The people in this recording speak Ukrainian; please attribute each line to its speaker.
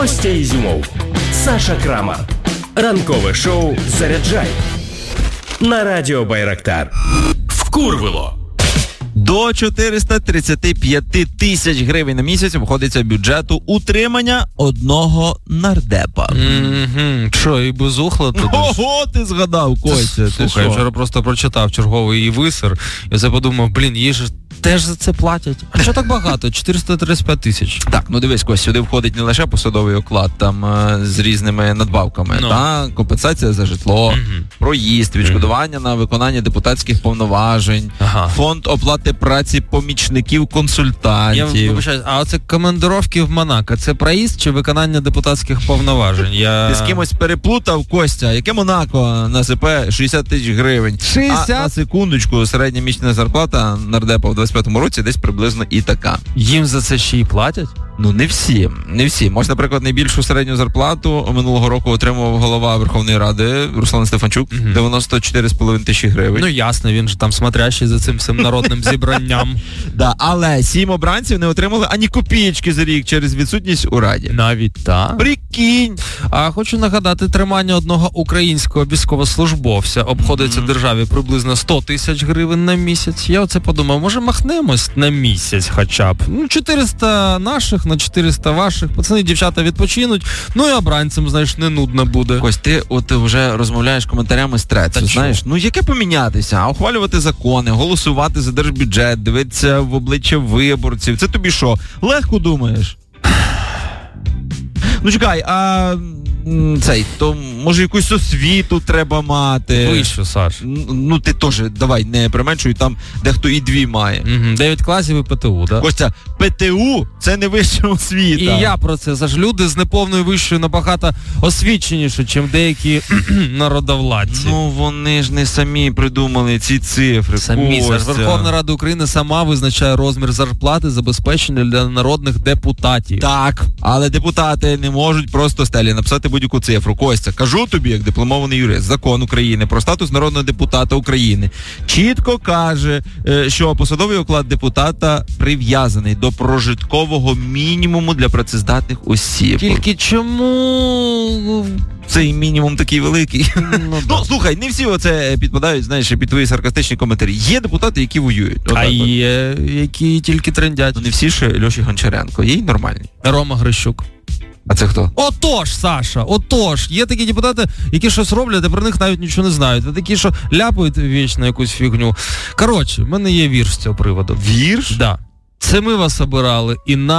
Speaker 1: Костя Ізюмов, Саша Крамар. Ранкове шоу «Заряджай» на радіо Байрактар. Вкурвило.
Speaker 2: До 435 тисяч гривень на місяць обходиться бюджету утримання одного нардепа.
Speaker 3: Що, і безухла туди?
Speaker 2: Ого, ти згадав, Костя.
Speaker 3: Слухай, я вчора просто прочитав черговий її висер, і я подумав, їй же теж за це платять. А що так багато? 435 тисяч.
Speaker 2: Так, дивись, Костя, сюди входить не лише посадовий оклад, там з різними надбавками, та компенсація за житло, проїзд, відшкодування на виконання депутатських повноважень, фонд оплати праці помічників-консультантів.
Speaker 3: Я вибачаю, а оце командировки в Монако, це проїзд чи виконання депутатських повноважень?
Speaker 2: Ти з кимось переплутав, Костя, яке Монако на СП 60 тисяч гривень?
Speaker 3: 60?
Speaker 2: А на секундочку, середня місячна зарплата нардепа в 25-му році десь приблизно і така.
Speaker 3: Їм за це ще й платять?
Speaker 2: Не всі. Може, наприклад, найбільшу середню зарплату минулого року отримував голова Верховної Ради Руслан Стефанчук, 94,5 тисячі гривень.
Speaker 3: Ясно, він же там смотрящий за цим всім народним зібранням.
Speaker 2: Да, але 7 обранців не отримали ані копієчки за рік через відсутність у Раді.
Speaker 3: Навіть так?
Speaker 2: Прикинь!
Speaker 3: А хочу нагадати, тримання одного українського військовослужбовця обходиться державі приблизно 100 тисяч гривень на місяць. Я оце подумав, може махнемось на місяць хоча б. 400 наших на 400 ваших. Пацани, дівчата відпочинуть. І обранцям, знаєш, не нудно буде.
Speaker 2: Кось, ти вже розмовляєш коментарями з трецу, знаєш? Яке помінятися? А ухвалювати закони, голосувати за держбюджет, дивитися в обличчя виборців. Це тобі що, легко думаєш? Чекай, то може якусь освіту треба мати.
Speaker 3: Вище, Саш.
Speaker 2: Ти теж, давай, не применшуй, там дехто і 2 має.
Speaker 3: 9 класів і ПТУ, так?
Speaker 2: Костя, ПТУ – це не вища освіта.
Speaker 3: І я про це, Саш, люди з неповною вищою набагато освіченіші, чим деякі народовладці.
Speaker 2: Вони ж не самі придумали ці цифри,
Speaker 3: самі,
Speaker 2: Костя.
Speaker 3: Саш, Верховна Рада України сама визначає розмір зарплати, забезпечення для народних депутатів.
Speaker 2: Так, але депутати не можуть просто стелі написати будь-яку цифру. Костя, кажу тобі, як дипломований юрист, закон України про статус народного депутата України чітко каже, що посадовий оклад депутата прив'язаний до прожиткового мінімуму для працездатних осіб.
Speaker 3: Тільки чому
Speaker 2: цей мінімум такий великий? Слухай, не всі оце підпадають, знаєш, під твої саркастичні коментарі. Є депутати, які воюють.
Speaker 3: А є, які тільки трендять.
Speaker 2: Не всі ще Льоші Гончаренко. Є й нормальні.
Speaker 3: Рома Грищук.
Speaker 2: А це хто?
Speaker 3: Отож, Саша, є такі депутати, які щось роблять, а про них навіть нічого не знають. А такі, що ляпають вічно якусь фігню. Коротше, в мене є вірш з цього приводу.
Speaker 2: Вірш?
Speaker 3: Да. Це ми вас обирали, і нам